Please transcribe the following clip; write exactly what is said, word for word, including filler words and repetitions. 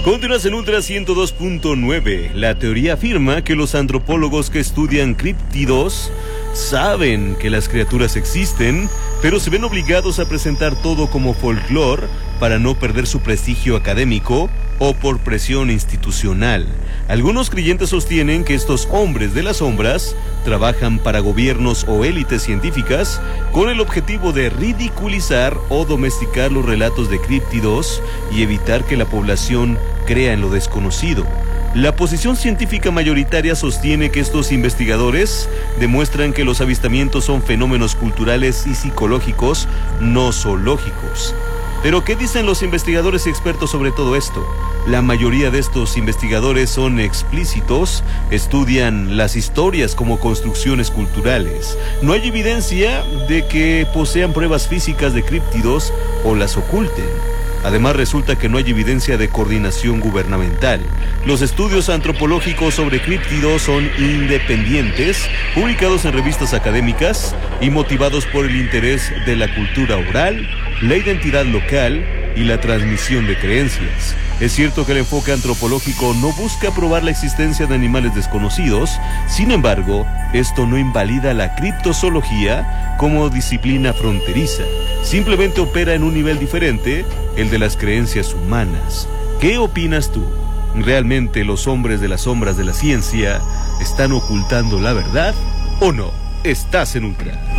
Continúas en Ultra ciento dos punto nueve. La teoría afirma que los antropólogos que estudian críptidos saben que las criaturas existen, pero se ven obligados a presentar todo como folclore para no perder su prestigio académico o por presión institucional. Algunos creyentes sostienen que estos hombres de las sombras trabajan para gobiernos o élites científicas con el objetivo de ridiculizar o domesticar los relatos de críptidos y evitar que la población crea en lo desconocido. La posición científica mayoritaria sostiene que estos investigadores demuestran que los avistamientos son fenómenos culturales y psicológicos, no zoológicos. Pero, ¿qué dicen los investigadores y expertos sobre todo esto? La mayoría de estos investigadores son explícitos, estudian las historias como construcciones culturales. No hay evidencia de que posean pruebas físicas de críptidos o las oculten. Además, resulta que no hay evidencia de coordinación gubernamental. Los estudios antropológicos sobre críptidos son independientes, publicados en revistas académicas y motivados por el interés de la cultura oral, la identidad local y la transmisión de creencias. Es cierto que el enfoque antropológico no busca probar la existencia de animales desconocidos, sin embargo, esto no invalida la criptozoología como disciplina fronteriza. Simplemente opera en un nivel diferente, el de las creencias humanas. ¿Qué opinas tú? ¿Realmente los hombres de las sombras de la ciencia están ocultando la verdad o no? Estás en Ultra.